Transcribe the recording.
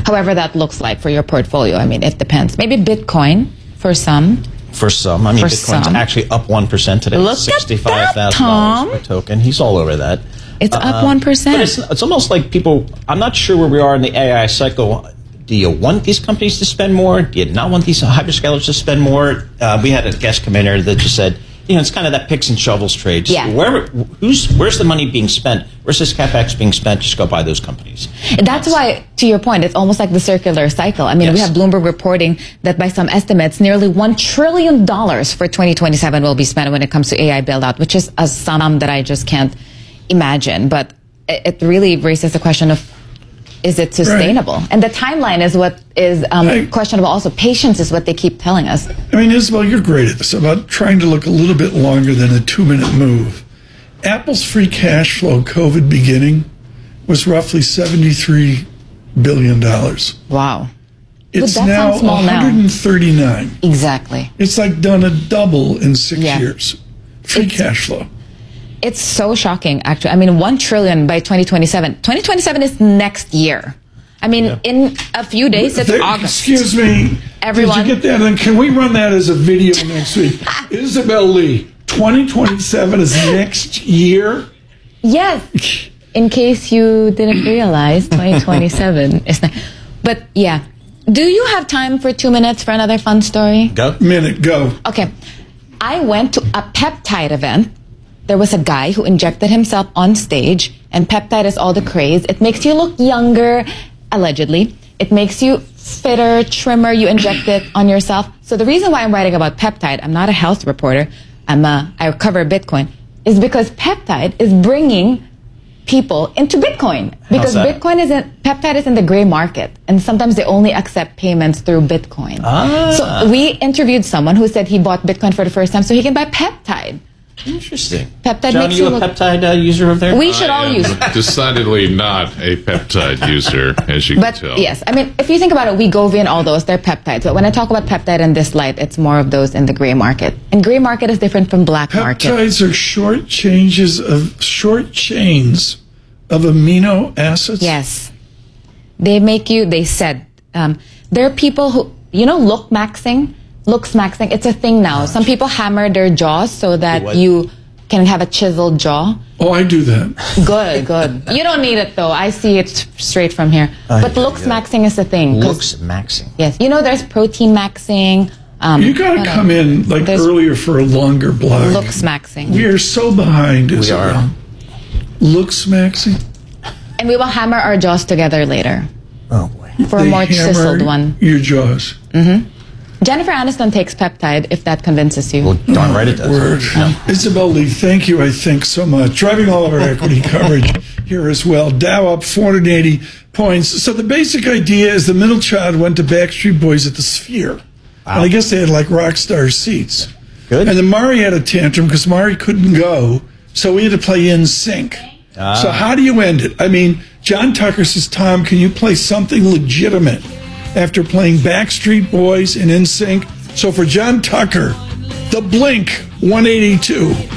However that looks like for your portfolio. I mean, it depends. Maybe Bitcoin for some. For some. I mean, For Bitcoin's some. actually up 1% today. Look at that, Tom. $65,000 per token. He's all over that. It's up 1%. But it's almost like people, I'm not sure where we are in the AI cycle. Do you want these companies to spend more? Do you not want these hyperscalers to spend more? We had a guest come in here that just said, it's kind of that picks and shovels trade. Just where's the money being spent? Where's this CapEx being spent? Just go buy those companies. That's why, to your point, it's almost like the circular cycle. I mean, we have Bloomberg reporting that by some estimates, nearly $1 trillion for 2027 will be spent when it comes to AI build-out, which is a sum that I just can't imagine. But it really raises the question of, is it sustainable? Right. And the timeline is what is questionable also. Patience is what they keep telling us. I mean, Isabel, you're great at this, about trying to look a little bit longer than a 2-minute move. Apple's free cash flow, COVID beginning, was roughly $73 billion. Wow. It's now 139. Exactly. It's like done a double in 6 years. Free cash flow. It's so shocking, actually. I mean, $1 trillion by 2027. 2027 is next year. I mean, in a few days, it's August. Excuse me. Everyone. Did you get that? And can we run that as a video next week? Isabel Lee, 2027 is next year? Yes. In case you didn't realize, 2027 is next. But yeah. Do you have time for 2 minutes for another fun story? Go. Go. Okay. I went to a peptide event. There was a guy who injected himself on stage, and peptide is all the craze. It makes you look younger, allegedly. It makes you fitter, trimmer. You inject it on yourself. So the reason why I'm writing about peptide, I'm not a health reporter, I cover Bitcoin, is because peptide is bringing people into Bitcoin. Because peptide is in the gray market, and sometimes they only accept payments through Bitcoin. So we interviewed someone who said he bought Bitcoin for the first time so he can buy peptide. Interesting. Peptide John, makes you a peptide user of theirs? We should all use it. Decidedly not a peptide user, as you can tell. Yes, I mean, if you think about it, Wegovy and all those, they're peptides. But when I talk about peptide in this light, it's more of those in the gray market. And gray market is different from black market. Peptides are short chains of amino acids? Yes. They said, there are people who, looks maxing, it's a thing now. Some people hammer their jaws so that you can have a chiseled jaw. Oh, I do that. Good. You don't need it, though. I see it straight from here. But looks maxing is a thing. Looks maxing. Yes. There's protein maxing. You got to come in earlier for a longer blog. Looks maxing. We are so behind. We are. Looks maxing. And we will hammer our jaws together later. Oh, boy. For a more chiseled one. Your jaws. Mm-hmm. Jennifer Aniston takes peptide, if that convinces you. Well, darn right it does. Isabel Lee, thank you, I think, so much. Driving all of our equity coverage here as well. Dow up 480 points. So the basic idea is the middle child went to Backstreet Boys at the Sphere. Wow. And I guess they had rock star seats. Good. And then Mari had a tantrum because Mari couldn't go, so we had to play NSYNC. So how do you end it? I mean, John Tucker says, Tom, can you play something legitimate after playing Backstreet Boys and NSYNC? So for John Tucker, the Blink 182.